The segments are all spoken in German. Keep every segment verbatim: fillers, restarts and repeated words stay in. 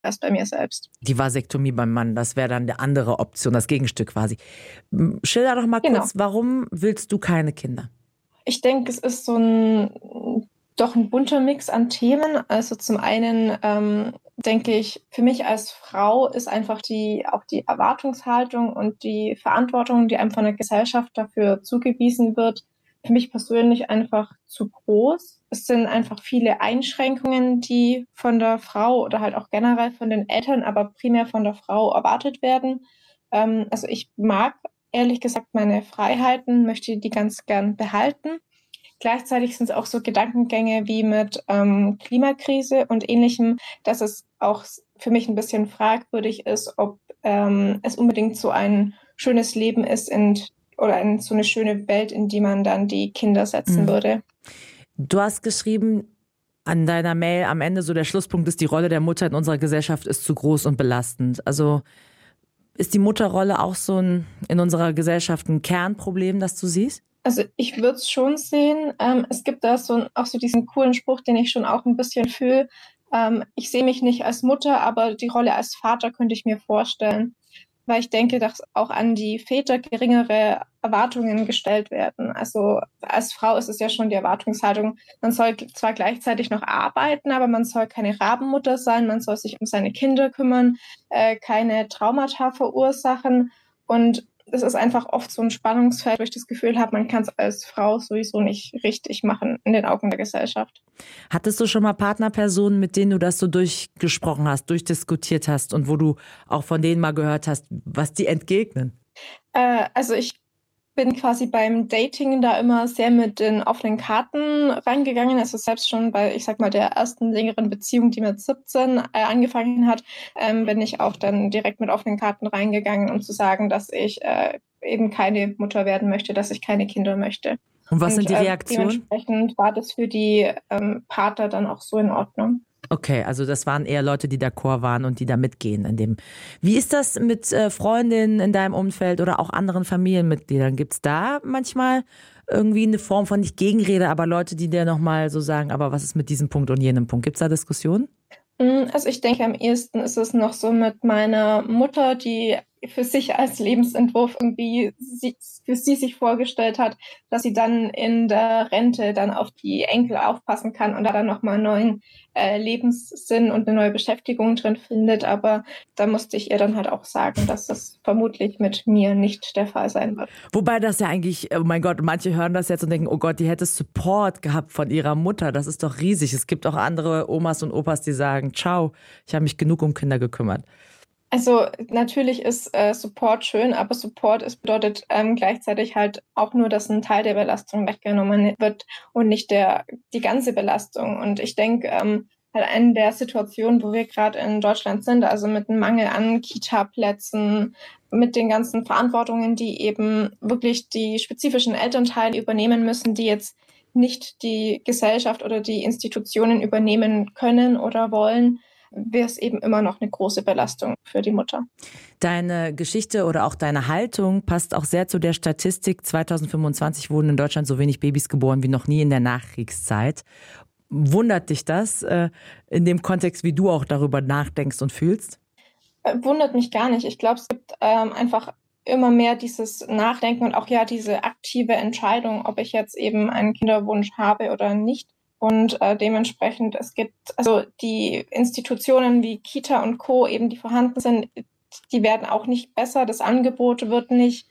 als bei mir selbst. Die Vasektomie beim Mann, das wäre dann die andere Option, das Gegenstück quasi. Schilder doch mal Genau. kurz, warum willst du keine Kinder? Ich denke, es ist so ein doch ein bunter Mix an Themen. Also zum einen ähm, denke ich, für mich als Frau ist einfach die auch die Erwartungshaltung und die Verantwortung, die einem von der Gesellschaft dafür zugewiesen wird, für mich persönlich einfach zu groß. Es sind einfach viele Einschränkungen, die von der Frau oder halt auch generell von den Eltern, aber primär von der Frau erwartet werden. Ähm, also ich mag ehrlich gesagt meine Freiheiten, möchte die ganz gern behalten. Gleichzeitig sind es auch so Gedankengänge wie mit ähm, Klimakrise und Ähnlichem, dass es auch für mich ein bisschen fragwürdig ist, ob ähm, es unbedingt so ein schönes Leben ist in, oder in so eine schöne Welt, in die man dann die Kinder setzen Mhm. würde. Du hast geschrieben an deiner Mail am Ende, so der Schlusspunkt ist, die Rolle der Mutter in unserer Gesellschaft ist zu groß und belastend. Also ist die Mutterrolle auch so ein, in unserer Gesellschaft ein Kernproblem, das du siehst? Also ich würde es schon sehen. Ähm, es gibt da so auch so diesen coolen Spruch, den ich schon auch ein bisschen fühle. Ähm, ich sehe mich nicht als Mutter, aber die Rolle als Vater könnte ich mir vorstellen. Weil ich denke, dass auch an die Väter geringere Erwartungen gestellt werden. Also als Frau ist es ja schon die Erwartungshaltung, man soll zwar gleichzeitig noch arbeiten, aber man soll keine Rabenmutter sein, man soll sich um seine Kinder kümmern, äh, keine Traumata verursachen. Und es ist einfach oft so ein Spannungsfeld, wo ich das Gefühl habe, man kann es als Frau sowieso nicht richtig machen in den Augen der Gesellschaft. Hattest du schon mal Partnerpersonen, mit denen du das so durchgesprochen hast, durchdiskutiert hast und wo du auch von denen mal gehört hast, was die entgegnen? Äh, also ich bin quasi beim Dating da immer sehr mit den offenen Karten reingegangen. Also selbst schon bei, ich sag mal, der ersten längeren Beziehung, die mit siebzehn äh, angefangen hat, ähm, bin ich auch dann direkt mit offenen Karten reingegangen, um zu sagen, dass ich äh, eben keine Mutter werden möchte, dass ich keine Kinder möchte. Und was Und sind die äh, Reaktionen? dementsprechend war das für die ähm, Partner dann auch so in Ordnung. Okay, also das waren eher Leute, die d'accord waren und die da mitgehen in dem. Wie ist das mit äh, Freundinnen in deinem Umfeld oder auch anderen Familienmitgliedern? Gibt es da manchmal irgendwie eine Form von nicht Gegenrede, aber Leute, die dir nochmal so sagen, aber was ist mit diesem Punkt und jenem Punkt? Gibt es da Diskussionen? Also ich denke, am ehesten ist es noch so mit meiner Mutter, die für sich als Lebensentwurf irgendwie sie, für sie sich vorgestellt hat, dass sie dann in der Rente dann auf die Enkel aufpassen kann und da dann nochmal einen neuen äh, Lebenssinn und eine neue Beschäftigung drin findet. Aber da musste ich ihr dann halt auch sagen, dass das vermutlich mit mir nicht der Fall sein wird. Wobei das ja eigentlich, oh mein Gott, manche hören das jetzt und denken, oh Gott, die hätte Support gehabt von ihrer Mutter. Das ist doch riesig. Es gibt auch andere Omas und Opas, die sagen, ciao, ich habe mich genug um Kinder gekümmert. Also natürlich ist äh, Support schön, aber Support ist, bedeutet ähm, gleichzeitig halt auch nur, dass ein Teil der Belastung weggenommen wird und nicht der die ganze Belastung. Und ich denke, ähm, halt in der Situation, wo wir gerade in Deutschland sind, also mit einem Mangel an Kita-Plätzen, mit den ganzen Verantwortungen, die eben wirklich die spezifischen Elternteile übernehmen müssen, die jetzt nicht die Gesellschaft oder die Institutionen übernehmen können oder wollen, wäre es eben immer noch eine große Belastung für die Mutter. Deine Geschichte oder auch deine Haltung passt auch sehr zu der Statistik. zweitausendfünfundzwanzig wurden in Deutschland so wenig Babys geboren wie noch nie in der Nachkriegszeit. Wundert dich das äh, in dem Kontext, wie du auch darüber nachdenkst und fühlst? Äh, wundert mich gar nicht. Ich glaube, es gibt ähm, einfach immer mehr dieses Nachdenken und auch ja diese aktive Entscheidung, ob ich jetzt eben einen Kinderwunsch habe oder nicht. Und äh, dementsprechend, es gibt also die Institutionen wie Kita und Co. eben, die vorhanden sind, die werden auch nicht besser. Das Angebot wird nicht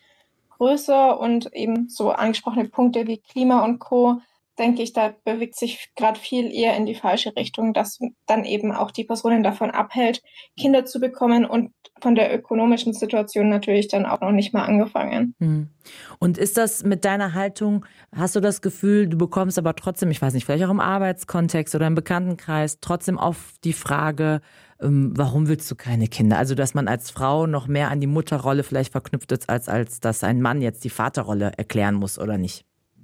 größer und eben so angesprochene Punkte wie Klima und Co., denke ich, da bewegt sich gerade viel eher in die falsche Richtung, dass dann eben auch die Personen davon abhält, Kinder zu bekommen und von der ökonomischen Situation natürlich dann auch noch nicht mal angefangen. Hm. Und ist das mit deiner Haltung, hast du das Gefühl, du bekommst aber trotzdem, ich weiß nicht, vielleicht auch im Arbeitskontext oder im Bekanntenkreis, trotzdem auf die Frage, ähm, warum willst du keine Kinder? Also, dass man als Frau noch mehr an die Mutterrolle vielleicht verknüpft ist, als, als dass ein Mann jetzt die Vaterrolle erklären muss oder nicht?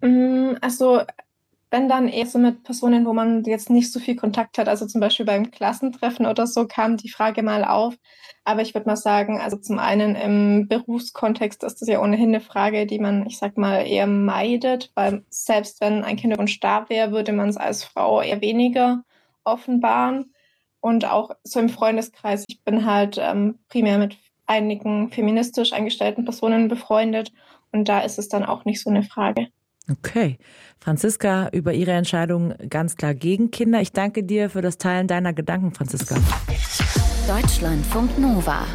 Also wenn dann eher so mit Personen, wo man jetzt nicht so viel Kontakt hat, also zum Beispiel beim Klassentreffen oder so, kam die Frage mal auf. Aber ich würde mal sagen, also zum einen im Berufskontext ist das ja ohnehin eine Frage, die man, ich sag mal, eher meidet, weil selbst wenn ein Kinderwunsch da wäre, würde man es als Frau eher weniger offenbaren. und auch so im Freundeskreis. Ich bin halt ähm, primär mit einigen feministisch eingestellten Personen befreundet und da ist es dann auch nicht so eine Frage. Okay. Franziska, über ihre Entscheidung ganz klar gegen Kinder. Ich danke dir für das Teilen deiner Gedanken, Franziska. Deutschlandfunk Nova.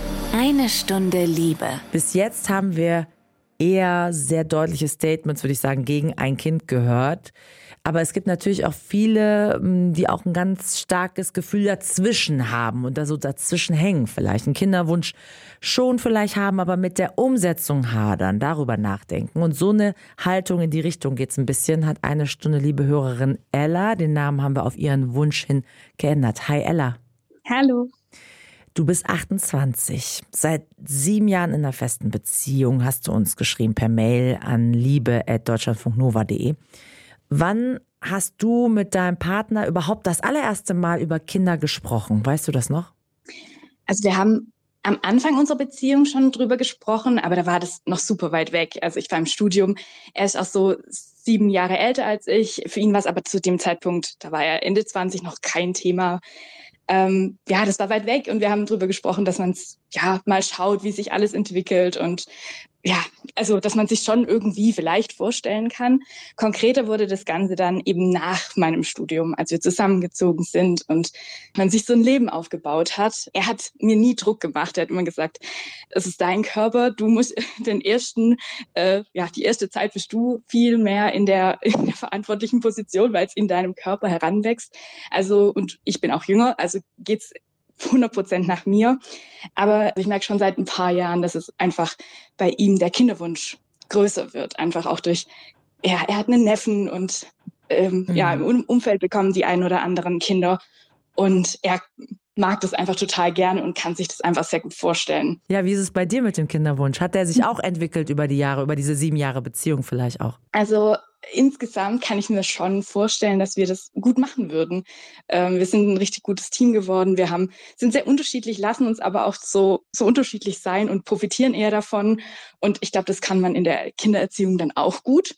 Eine Stunde Liebe. Bis jetzt haben wir eher sehr deutliche Statements, würde ich sagen, gegen ein Kind gehört. Aber es gibt natürlich auch viele, die auch ein ganz starkes Gefühl dazwischen haben und da so dazwischen hängen vielleicht. Einen Kinderwunsch schon vielleicht haben, aber mit der Umsetzung hadern, darüber nachdenken. Und so eine Haltung in die Richtung geht's ein bisschen, hat eine Stunde liebe Hörerin Ella. Den Namen haben wir auf ihren Wunsch hin geändert. Hi Ella. Hallo. Du bist achtundzwanzig, seit sieben Jahren in einer festen Beziehung, hast du uns geschrieben per Mail an liebe at deutschlandfunknova punkt de. Wann hast du mit deinem Partner überhaupt das allererste Mal über Kinder gesprochen? Weißt du das noch? Also wir haben am Anfang unserer Beziehung schon drüber gesprochen, aber da war das noch super weit weg. Also ich war im Studium, er ist auch so sieben Jahre älter als ich. Für ihn war es aber zu dem Zeitpunkt, da war er Ende zwanzig, noch kein Thema. Ähm, ja, das war weit weg und wir haben drüber gesprochen, dass man ja mal schaut, wie sich alles entwickelt und ja, also dass man sich schon irgendwie vielleicht vorstellen kann. Konkreter wurde das Ganze dann eben nach meinem Studium, als wir zusammengezogen sind und man sich so ein Leben aufgebaut hat. Er hat mir nie Druck gemacht. Er hat immer gesagt, es ist dein Körper, du musst den ersten, äh, ja, die erste Zeit bist du viel mehr in der, in der verantwortlichen Position, weil es in deinem Körper heranwächst. Also, und ich bin auch jünger, also geht's hundert Prozent nach mir. Aber ich merke schon seit ein paar Jahren, dass es einfach bei ihm der Kinderwunsch größer wird. Einfach auch durch, ja, er hat einen Neffen und ähm, mhm. ja, im Umfeld bekommen die ein oder anderen Kinder. Und er mag das einfach total gerne und kann sich das einfach sehr gut vorstellen. Ja, wie ist es bei dir mit dem Kinderwunsch? Hat der sich auch entwickelt über die Jahre, über diese sieben Jahre Beziehung vielleicht auch? Also insgesamt kann ich mir schon vorstellen, dass wir das gut machen würden. Ähm, wir sind ein richtig gutes Team geworden. Wir haben, sind sehr unterschiedlich, lassen uns aber auch so, so unterschiedlich sein und profitieren eher davon. Und ich glaube, das kann man in der Kindererziehung dann auch gut.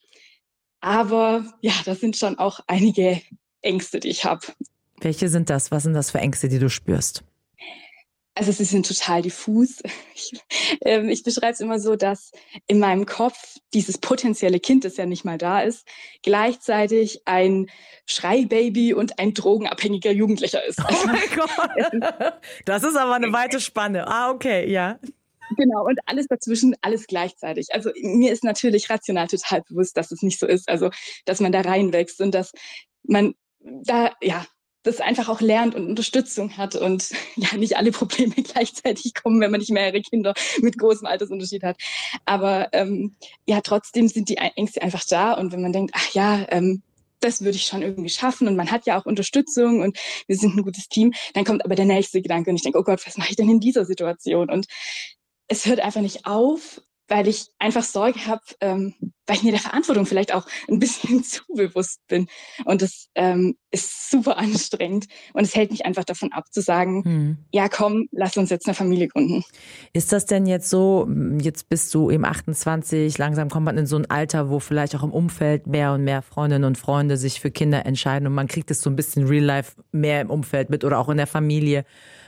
Aber ja, das sind schon auch einige Ängste, die ich habe. Welche sind das? Was sind das für Ängste, die du spürst? Also sie sind total diffus. Ich, äh, ich beschreibe es immer so, dass in meinem Kopf dieses potenzielle Kind, das ja nicht mal da ist, gleichzeitig ein Schreibaby und ein drogenabhängiger Jugendlicher ist. Oh mein Gott, das ist aber eine weite Spanne. Ah, okay, ja. Genau, und alles dazwischen, alles gleichzeitig. Also mir ist natürlich rational total bewusst, dass es nicht so ist. Also dass man da reinwächst und dass man da, ja, das einfach auch lernt und Unterstützung hat und ja nicht alle Probleme gleichzeitig kommen, wenn man nicht mehrere Kinder mit großem Altersunterschied hat. Aber ähm, ja, trotzdem sind die Ängste einfach da und wenn man denkt, ach ja, ähm, das würde ich schon irgendwie schaffen und man hat ja auch Unterstützung und wir sind ein gutes Team, dann kommt aber der nächste Gedanke und ich denke, oh Gott, was mache ich denn in dieser Situation? Und es hört einfach nicht auf, weil ich einfach Sorge habe, ähm, weil ich mir der Verantwortung vielleicht auch ein bisschen zu bewusst bin. Und das ähm, ist super anstrengend. Und es hält mich einfach davon ab, zu sagen, hm. ja komm, lass uns jetzt eine Familie gründen. Ist das denn jetzt so, jetzt bist du eben achtundzwanzig, langsam kommt man in so ein Alter, wo vielleicht auch im Umfeld mehr und mehr Freundinnen und Freunde sich für Kinder entscheiden und man kriegt es so ein bisschen real life mehr im Umfeld mit oder auch in der Familie.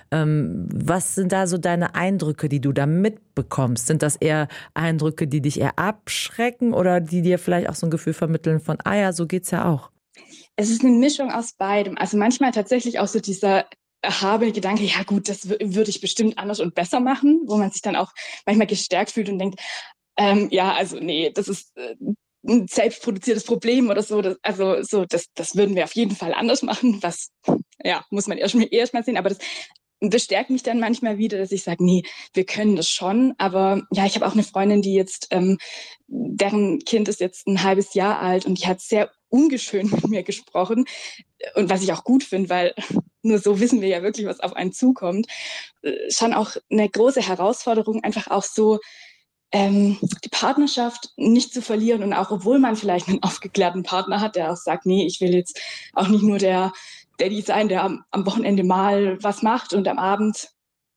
Was sind da so deine Eindrücke, die du da mitbekommst? Sind das eher Eindrücke, die dich eher abschrecken oder die dir vielleicht auch so ein Gefühl vermitteln von, ah ja, so geht's ja auch? Es ist eine Mischung aus beidem. Also manchmal tatsächlich auch so dieser erhabene Gedanke, ja gut, das w- würde ich bestimmt anders und besser machen, wo man sich dann auch manchmal gestärkt fühlt und denkt, ähm, ja, also nee, das ist äh, ein selbstproduziertes Problem oder so. Das, also so, das, das würden wir auf jeden Fall anders machen. Was, ja, muss man erst mal, erst mal sehen. Aber das bestärkt mich dann manchmal wieder, dass ich sage, nee, wir können das schon. Aber ja, ich habe auch eine Freundin, die jetzt, ähm, deren Kind ist jetzt ein halbes Jahr alt und die hat sehr ungeschönt mit mir gesprochen. Und was ich auch gut finde, weil nur so wissen wir ja wirklich, was auf einen zukommt. Schon auch eine große Herausforderung, einfach auch so ähm, die Partnerschaft nicht zu verlieren. Und auch obwohl man vielleicht einen aufgeklärten Partner hat, der auch sagt, nee, ich will jetzt auch nicht nur der Daddy sein, der am, am Wochenende mal was macht und am Abend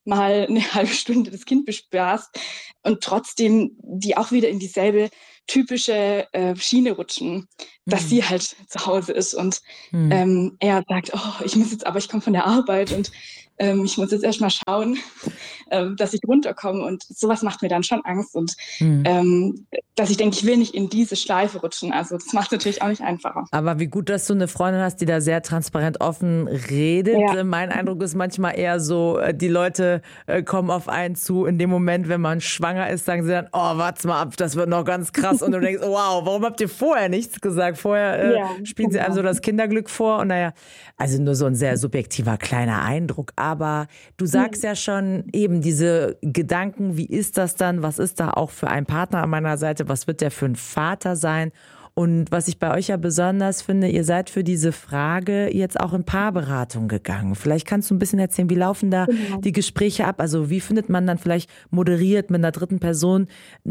mal eine halbe Stunde das Kind bespaßt und trotzdem die auch wieder in dieselbe typische äh, Schiene rutschen, dass mhm. sie halt zu Hause ist und mhm. ähm, er sagt, oh, ich muss jetzt, aber ich komme von der Arbeit und ähm, ich muss jetzt erstmal schauen, ähm, dass ich runterkomme und sowas macht mir dann schon Angst und mhm. ähm, dass ich denke, ich will nicht in diese Schleife rutschen, also das macht es natürlich auch nicht einfacher. Aber wie gut, dass du eine Freundin hast, die da sehr transparent offen redet. Ja. Mein Eindruck ist manchmal eher so, die Leute kommen auf einen zu, in dem Moment, wenn man schwanger ist, sagen sie dann, oh, warte mal ab, das wird noch ganz krass und du denkst, oh, wow, warum habt ihr vorher nichts gesagt? Vorher äh, ja, spielen sie einem so das Kinderglück vor und naja, also nur so ein sehr subjektiver kleiner Eindruck. Aber du sagst ja schon eben diese Gedanken, wie ist das dann? Was ist da auch für ein Partner an meiner Seite? Was wird der für ein Vater sein? Und was ich bei euch ja besonders finde, ihr seid für diese Frage jetzt auch in Paarberatung gegangen. Vielleicht kannst du ein bisschen erzählen, wie laufen da genau. die Gespräche ab? Also wie findet man dann vielleicht moderiert mit einer dritten Person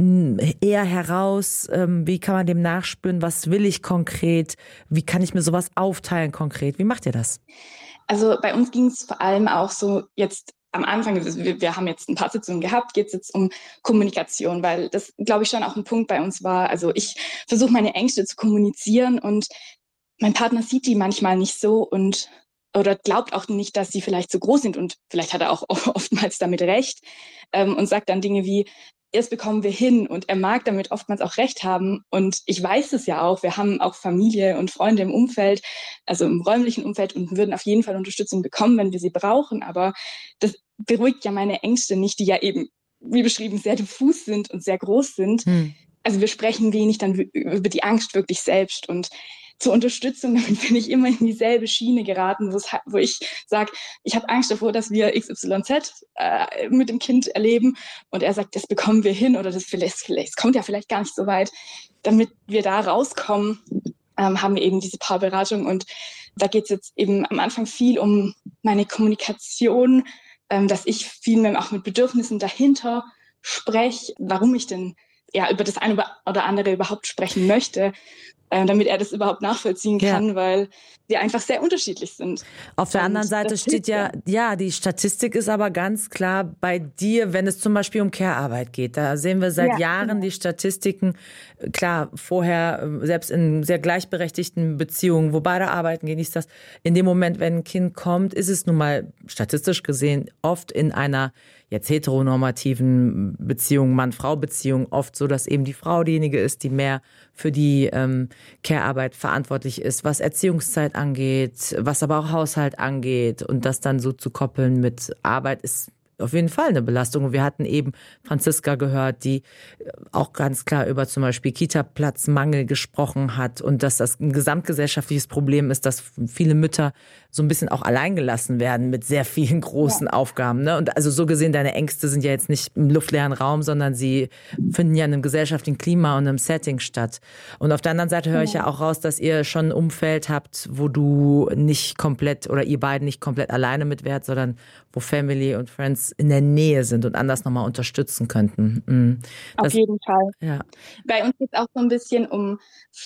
eher heraus? Wie kann man dem nachspüren? Was will ich konkret? Wie kann ich mir sowas aufteilen konkret? Wie macht ihr das? Also bei uns ging es vor allem auch so jetzt am Anfang, wir, wir haben jetzt ein paar Sitzungen gehabt, geht es jetzt um Kommunikation, weil das, glaube ich, schon auch ein Punkt bei uns war. Also ich versuche meine Ängste zu kommunizieren und mein Partner sieht die manchmal nicht so und oder glaubt auch nicht, dass sie vielleicht so groß sind und vielleicht hat er auch oftmals damit recht ähm, und sagt dann Dinge wie, das bekommen wir hin und er mag damit oftmals auch recht haben und ich weiß es ja auch, wir haben auch Familie und Freunde im Umfeld, also im räumlichen Umfeld und würden auf jeden Fall Unterstützung bekommen, wenn wir sie brauchen, aber das beruhigt ja meine Ängste nicht, die ja eben, wie beschrieben, sehr diffus sind und sehr groß sind. Hm. Also wir sprechen wenig dann über die Angst wirklich selbst und zur Unterstützung, damit bin ich immer in dieselbe Schiene geraten, wo ich sage, ich habe Angst davor, dass wir X Y Z äh, mit dem Kind erleben und er sagt, das bekommen wir hin oder das vielleicht, vielleicht es kommt ja vielleicht gar nicht so weit. Damit wir da rauskommen, ähm, haben wir eben diese Paarberatung und da geht es jetzt eben am Anfang viel um meine Kommunikation, ähm, dass ich viel mehr auch mit Bedürfnissen dahinter spreche, warum ich denn ja über das eine oder andere überhaupt sprechen möchte, äh, damit er das überhaupt nachvollziehen kann, ja. weil wir einfach sehr unterschiedlich sind. Auf der und anderen Seite steht ja, ja, die Statistik ist aber ganz klar bei dir, wenn es zum Beispiel um Care-Arbeit geht. Da sehen wir seit ja, Jahren genau. die Statistiken. Klar, vorher, selbst in sehr gleichberechtigten Beziehungen, wo beide arbeiten gehen, ist das, in dem Moment, wenn ein Kind kommt, ist es nun mal statistisch gesehen oft in einer jetzt heteronormativen Beziehung, Mann-Frau-Beziehung oft so, dass eben die Frau diejenige ist, die mehr für die ähm, Care-Arbeit verantwortlich ist, was Erziehungszeit angeht, was aber auch Haushalt angeht. Und das dann so zu koppeln mit Arbeit ist auf jeden Fall eine Belastung. Und wir hatten eben Franziska gehört, die auch ganz klar über zum Beispiel Kita-Platzmangel gesprochen hat und dass das ein gesamtgesellschaftliches Problem ist, dass viele Mütter so ein bisschen auch alleingelassen werden mit sehr vielen großen ja. Aufgaben. Ne? Und also so gesehen, deine Ängste sind ja jetzt nicht im luftleeren Raum, sondern sie finden ja in einem gesellschaftlichen Klima und einem Setting statt. Und auf der anderen Seite höre ich ja auch raus, dass ihr schon ein Umfeld habt, wo du nicht komplett oder ihr beiden nicht komplett alleine mit wärt, sondern wo Family und Friends in der Nähe sind und anders nochmal unterstützen könnten. Mhm. Auf das, jeden Fall. Ja. Bei uns geht es auch so ein bisschen um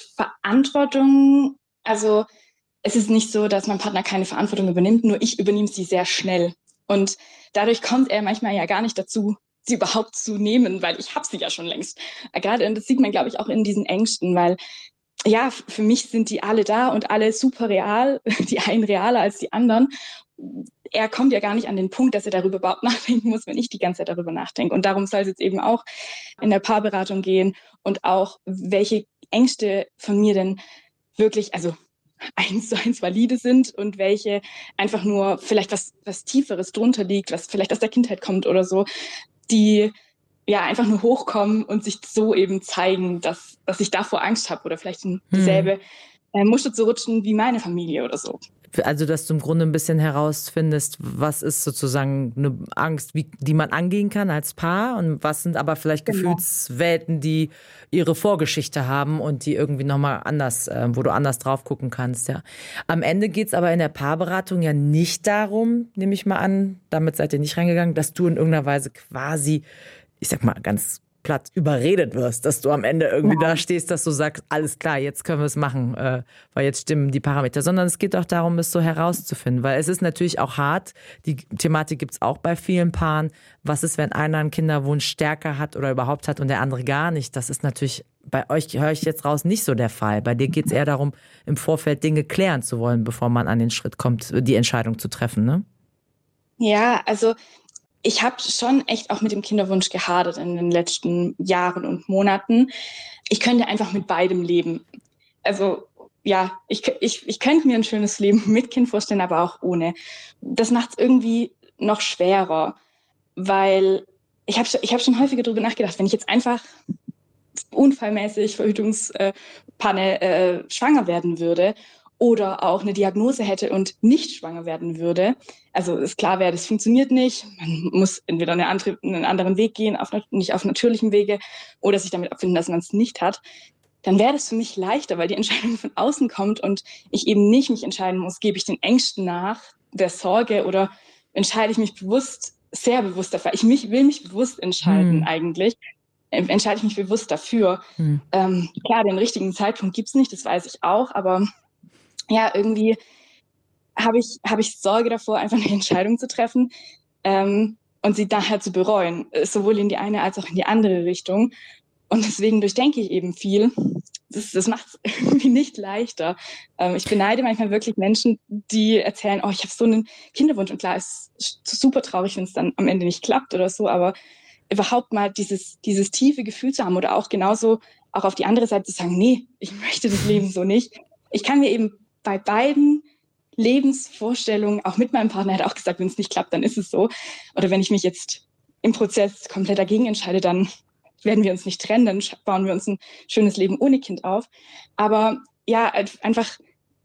Verantwortung. Also es ist nicht so, dass mein Partner keine Verantwortung übernimmt, nur ich übernehme sie sehr schnell. Und dadurch kommt er manchmal ja gar nicht dazu, sie überhaupt zu nehmen, weil ich habe sie ja schon längst. Gerade, und das sieht man, glaube ich, auch in diesen Ängsten, weil ja, für mich sind die alle da und alle super real, die einen realer als die anderen. Er kommt ja gar nicht an den Punkt, dass er darüber überhaupt nachdenken muss, wenn ich die ganze Zeit darüber nachdenke. Und darum soll es jetzt eben auch in der Paarberatung gehen und auch, welche Ängste von mir denn wirklich, also eins zu eins valide sind und welche einfach nur vielleicht was, was Tieferes drunter liegt, was vielleicht aus der Kindheit kommt oder so, die ja einfach nur hochkommen und sich so eben zeigen, dass, dass ich davor Angst habe oder vielleicht in dieselbe hm. äh, Muschel zu rutschen wie meine Familie oder so. Also, dass du im Grunde ein bisschen herausfindest, was ist sozusagen eine Angst, wie, die man angehen kann als Paar und was sind aber vielleicht genau. Gefühlswelten, die ihre Vorgeschichte haben und die irgendwie nochmal anders, äh, wo du anders drauf gucken kannst, ja. Am Ende geht's aber in der Paarberatung ja nicht darum, nehme ich mal an, damit seid ihr nicht reingegangen, dass du in irgendeiner Weise quasi, ich sag mal ganz platt überredet wirst, dass du am Ende irgendwie ja. da stehst, dass du sagst, alles klar, jetzt können wir es machen, äh, weil jetzt stimmen die Parameter. Sondern es geht auch darum, es so herauszufinden. Weil es ist natürlich auch hart, die Thematik gibt es auch bei vielen Paaren. Was ist, wenn einer einen Kinderwunsch stärker hat oder überhaupt hat und der andere gar nicht? Das ist natürlich bei euch, höre ich jetzt raus, nicht so der Fall. Bei dir geht es eher darum, im Vorfeld Dinge klären zu wollen, bevor man an den Schritt kommt, die Entscheidung zu treffen, ne? Ja, also ich habe schon echt auch mit dem Kinderwunsch gehadert in den letzten Jahren und Monaten. Ich könnte einfach mit beidem leben. Also ja, ich, ich, ich könnte mir ein schönes Leben mit Kind vorstellen, aber auch ohne. Das macht es irgendwie noch schwerer, weil ich habe ich hab schon häufiger darüber nachgedacht, wenn ich jetzt einfach unfallmäßig, Verhütungspanne, äh, schwanger werden würde oder auch eine Diagnose hätte und nicht schwanger werden würde. Also ist klar wäre, das funktioniert nicht. Man muss entweder eine andere, einen anderen Weg gehen, auf, nicht auf natürlichem Wege, oder sich damit abfinden, dass man es nicht hat. Dann wäre das für mich leichter, weil die Entscheidung von außen kommt und ich eben nicht mich entscheiden muss, gebe ich den Ängsten nach, der Sorge, oder entscheide ich mich bewusst, sehr bewusst dafür. Ich mich, will mich bewusst entscheiden, hm. eigentlich. Entscheide ich mich bewusst dafür. Hm. Ähm, klar, den richtigen Zeitpunkt gibt's nicht, das weiß ich auch, aber ja, irgendwie habe ich, hab ich Sorge davor, einfach eine Entscheidung zu treffen ähm, und sie daher zu bereuen, sowohl in die eine als auch in die andere Richtung. Und deswegen durchdenke ich eben viel. Das, das macht es irgendwie nicht leichter. Ähm, ich beneide manchmal wirklich Menschen, die erzählen, oh, ich habe so einen Kinderwunsch. Und klar, es ist super traurig, wenn es dann am Ende nicht klappt oder so, aber überhaupt mal dieses, dieses tiefe Gefühl zu haben oder auch genauso auch auf die andere Seite zu sagen, nee, ich möchte das Leben so nicht. Ich kann mir eben bei beiden Lebensvorstellungen, auch mit meinem Partner, er hat auch gesagt, wenn es nicht klappt, dann ist es so. Oder wenn ich mich jetzt im Prozess komplett dagegen entscheide, dann werden wir uns nicht trennen, dann bauen wir uns ein schönes Leben ohne Kind auf. Aber ja, einfach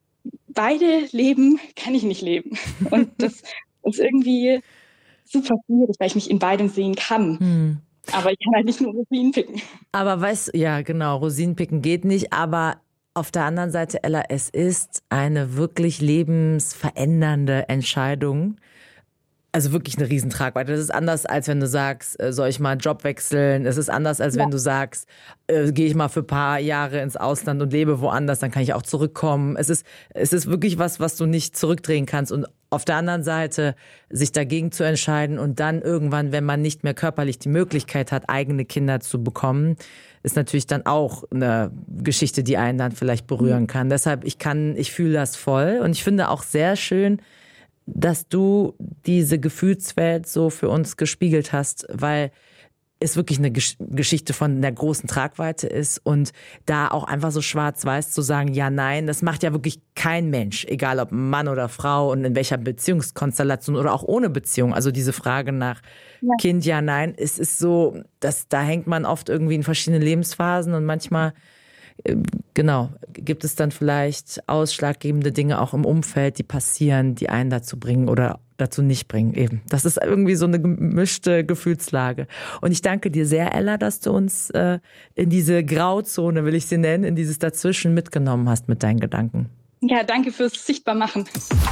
beide Leben kann ich nicht leben. Und das ist irgendwie super schwierig, weil ich mich in beidem sehen kann. Hm. Aber ich kann halt nicht nur Rosinen picken. Aber weißt du, ja genau, Rosinen picken geht nicht, aber auf der anderen Seite, Ella, es ist eine wirklich lebensverändernde Entscheidung. Also wirklich eine Riesentragweite. Das ist anders, als wenn du sagst, soll ich mal einen Job wechseln? Es ist anders, als ja. wenn du sagst, äh, gehe ich mal für ein paar Jahre ins Ausland und lebe woanders, dann kann ich auch zurückkommen. Es ist, es ist wirklich was, was du nicht zurückdrehen kannst. Und auf der anderen Seite, sich dagegen zu entscheiden und dann irgendwann, wenn man nicht mehr körperlich die Möglichkeit hat, eigene Kinder zu bekommen, ist natürlich dann auch eine Geschichte, die einen dann vielleicht berühren kann. Deshalb, ich kann, ich fühle das voll und ich finde auch sehr schön, dass du diese Gefühlswelt so für uns gespiegelt hast, weil es wirklich eine Gesch- Geschichte von der großen Tragweite ist und da auch einfach so schwarz-weiß zu sagen, ja, nein, das macht ja wirklich kein Mensch, egal ob Mann oder Frau und in welcher Beziehungskonstellation oder auch ohne Beziehung. Also diese Frage nach ja. Kind, ja, nein, es ist so, dass da hängt man oft irgendwie in verschiedenen Lebensphasen und manchmal genau, gibt es dann vielleicht ausschlaggebende Dinge auch im Umfeld, die passieren, die einen dazu bringen oder dazu nicht bringen eben. Das ist irgendwie so eine gemischte Gefühlslage. Und ich danke dir sehr, Ella, dass du uns äh, in diese Grauzone, will ich sie nennen, in dieses Dazwischen mitgenommen hast mit deinen Gedanken. Ja, danke fürs Sichtbarmachen.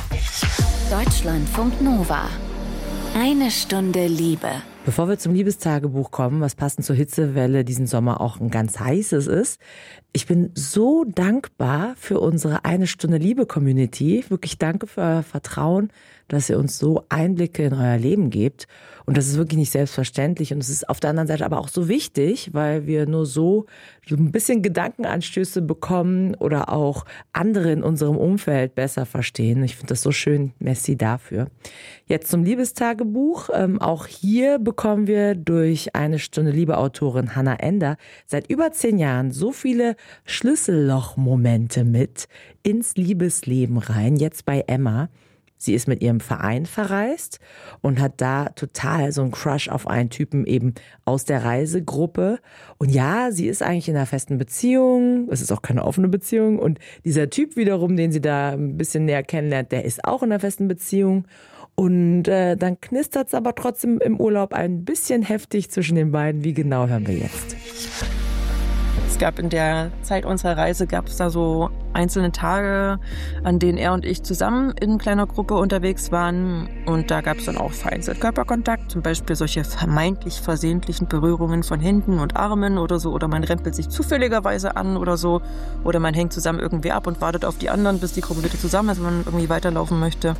Deutschlandfunk Nova. Eine Stunde Liebe. Bevor wir zum Liebestagebuch kommen, was passend zur Hitzewelle diesen Sommer auch ein ganz heißes ist, ich bin so dankbar für unsere Eine Stunde Liebe-Community. Wirklich danke für euer Vertrauen, dass ihr uns so Einblicke in euer Leben gebt. Und das ist wirklich nicht selbstverständlich. Und es ist auf der anderen Seite aber auch so wichtig, weil wir nur so, so ein bisschen Gedankenanstöße bekommen oder auch andere in unserem Umfeld besser verstehen. Ich finde das so schön. Merci dafür. Jetzt zum Liebestagebuch. Ähm, auch hier bekommen wir durch Eine Stunde Liebe-Autorin Hannah Ender seit über zehn Jahren so viele Schlüsselloch-Momente mit ins Liebesleben rein. Jetzt bei Emma. Sie ist mit ihrem Verein verreist und hat da total so einen Crush auf einen Typen eben aus der Reisegruppe. Und ja, sie ist eigentlich in einer festen Beziehung. Es ist auch keine offene Beziehung. Und dieser Typ wiederum, den sie da ein bisschen näher kennenlernt, der ist auch in einer festen Beziehung. Und äh, dann knistert es aber trotzdem im Urlaub ein bisschen heftig zwischen den beiden. Wie genau, hören wir jetzt. gab in der Zeit unserer Reise, gab es da so einzelne Tage, an denen er und ich zusammen in kleiner Gruppe unterwegs waren. Und da gab es dann auch vereinzelt Körperkontakt, zum Beispiel solche vermeintlich versehentlichen Berührungen von Händen und Armen oder so. Oder man rempelt sich zufälligerweise an oder so. Oder man hängt zusammen irgendwie ab und wartet auf die anderen, bis die Gruppe wieder zusammen ist, wenn man irgendwie weiterlaufen möchte.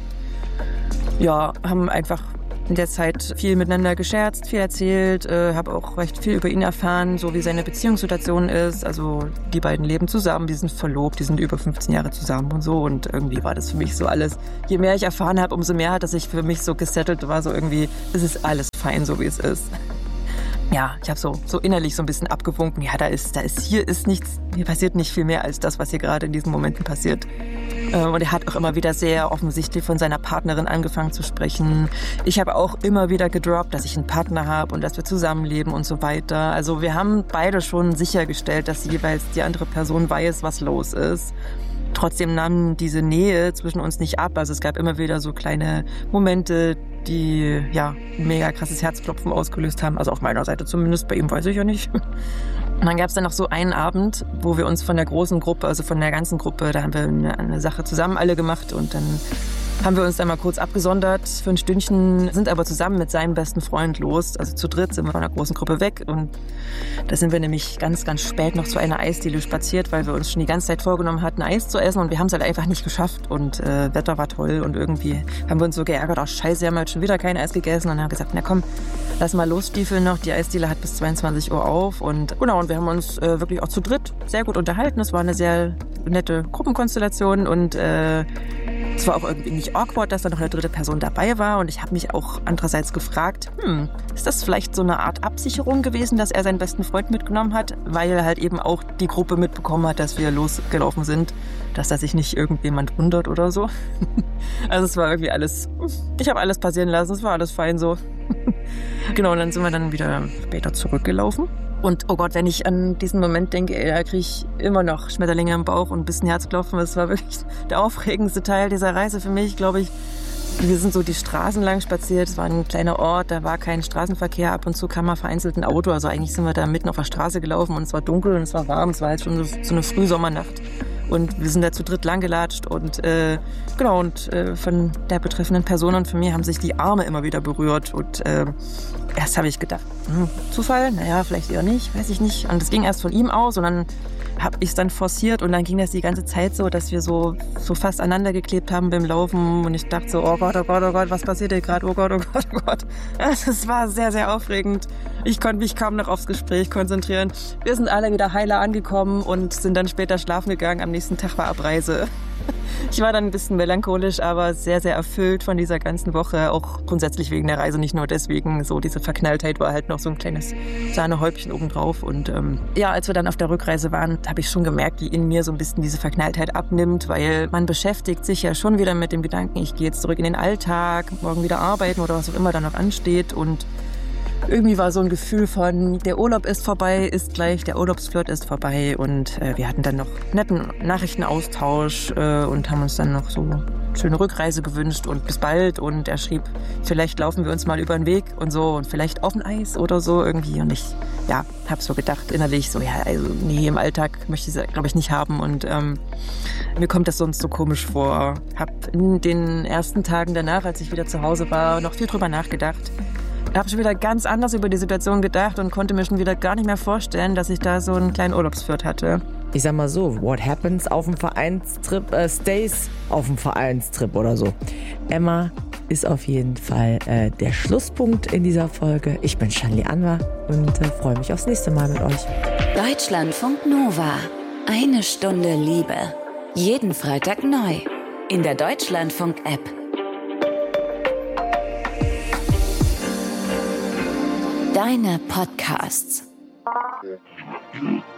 Ja, haben einfach in der Zeit viel miteinander gescherzt, viel erzählt, äh, habe auch recht viel über ihn erfahren, so wie seine Beziehungssituation ist. Also die beiden leben zusammen, die sind verlobt, die sind über fünfzehn Jahre zusammen und so. Und irgendwie war das für mich so alles. Je mehr ich erfahren habe, umso mehr hat das sich für mich so gesettelt, war so irgendwie, es ist alles fein, so wie es ist. Ja, ich habe so, so innerlich so ein bisschen abgewunken. Ja, da ist, da ist, hier ist nichts, hier passiert nicht viel mehr als das, was hier gerade in diesen Momenten passiert. Und er hat auch immer wieder sehr offensichtlich von seiner Partnerin angefangen zu sprechen. Ich habe auch immer wieder gedroppt, dass ich einen Partner habe und dass wir zusammenleben und so weiter. Also wir haben beide schon sichergestellt, dass jeweils die andere Person weiß, was los ist. Trotzdem nahm diese Nähe zwischen uns nicht ab. Also es gab immer wieder so kleine Momente, die ja ein mega krasses Herzklopfen ausgelöst haben. Also auf meiner Seite zumindest, bei ihm weiß ich ja nicht. Und dann gab es dann noch so einen Abend, wo wir uns von der großen Gruppe, also von der ganzen Gruppe, da haben wir eine, eine Sache zusammen alle gemacht und dann haben wir uns dann mal kurz abgesondert für ein Stündchen, sind aber zusammen mit seinem besten Freund los. Also zu dritt sind wir von der großen Gruppe weg und da sind wir nämlich ganz, ganz spät noch zu einer Eisdiele spaziert, weil wir uns schon die ganze Zeit vorgenommen hatten, Eis zu essen und wir haben es halt einfach nicht geschafft und äh, Wetter war toll und irgendwie haben wir uns so geärgert, ach scheiße, wir haben heute schon wieder kein Eis gegessen und dann haben wir gesagt, na komm, lass mal losstiefeln noch, die Eisdiele hat bis zweiundzwanzig Uhr auf und genau, und wir haben uns äh, wirklich auch zu dritt sehr gut unterhalten. Es war eine sehr nette Gruppenkonstellation und äh, es war auch irgendwie nicht awkward, dass da noch eine dritte Person dabei war und ich habe mich auch andererseits gefragt, hm, ist das vielleicht so eine Art Absicherung gewesen, dass er seinen besten Freund mitgenommen hat, weil er halt eben auch die Gruppe mitbekommen hat, dass wir losgelaufen sind, dass da sich nicht irgendjemand wundert oder so. Also es war irgendwie alles, ich habe alles passieren lassen, es war alles fein so. Genau, und dann sind wir dann wieder später zurückgelaufen. Und oh Gott, wenn ich an diesen Moment denke, ey, da kriege ich immer noch Schmetterlinge im Bauch und ein bisschen Herzklopfen. Das war wirklich der aufregendste Teil dieser Reise für mich, glaube ich. Wir sind so die Straßen lang spaziert. Es war ein kleiner Ort, da war kein Straßenverkehr. Ab und zu kam mal vereinzelt ein Auto. Also eigentlich sind wir da mitten auf der Straße gelaufen und es war dunkel und es war warm. Es war halt schon so, so eine Frühsommernacht. Und wir sind da zu dritt langgelatscht und äh, genau, und äh, von der betreffenden Person und von mir haben sich die Arme immer wieder berührt. Und äh, erst habe ich gedacht, hm, Zufall? Naja, vielleicht eher nicht, weiß ich nicht. Und das ging erst von ihm aus und dann habe ich es dann forciert und dann ging das die ganze Zeit so, dass wir so, so fast aneinander geklebt haben beim Laufen und ich dachte so, oh Gott, oh Gott, oh Gott, was passiert hier gerade? Oh Gott, oh Gott, oh Gott. Es war sehr, sehr aufregend. Ich konnte mich kaum noch aufs Gespräch konzentrieren. Wir sind alle wieder heiler angekommen und sind dann später schlafen gegangen. Am nächsten Tag war Abreise. Ich war dann ein bisschen melancholisch, aber sehr, sehr erfüllt von dieser ganzen Woche. Auch grundsätzlich wegen der Reise, nicht nur deswegen. So diese Verknalltheit war halt noch so ein kleines Sahnehäubchen obendrauf. Und ähm, ja, als wir dann auf der Rückreise waren, habe ich schon gemerkt, wie in mir so ein bisschen diese Verknalltheit abnimmt, weil man beschäftigt sich ja schon wieder mit dem Gedanken, ich gehe jetzt zurück in den Alltag, morgen wieder arbeiten oder was auch immer da noch ansteht. Und irgendwie war so ein Gefühl von, der Urlaub ist vorbei, ist gleich, der Urlaubsflirt ist vorbei und äh, wir hatten dann noch netten Nachrichtenaustausch äh, und haben uns dann noch so eine schöne Rückreise gewünscht und bis bald und er schrieb, vielleicht laufen wir uns mal über den Weg und so und vielleicht auf ein Eis oder so irgendwie und ich, ja, hab so gedacht innerlich so, ja, also nee, im Alltag möchte ich es, glaube ich, nicht haben und ähm, mir kommt das sonst so komisch vor. Hab in den ersten Tagen danach, als ich wieder zu Hause war, noch viel drüber nachgedacht. Ich habe schon wieder ganz anders über die Situation gedacht und konnte mir schon wieder gar nicht mehr vorstellen, dass ich da so einen kleinen Urlaubsflirt hatte. Ich sag mal so, what happens auf dem Vereinstrip, äh, stays auf dem Vereinstrip oder so. Emma ist auf jeden Fall äh, der Schlusspunkt in dieser Folge. Ich bin Shanli Anwar und äh, freue mich aufs nächste Mal mit euch. Deutschlandfunk Nova. Eine Stunde Liebe. Jeden Freitag neu. In der Deutschlandfunk-App. Deine Podcasts.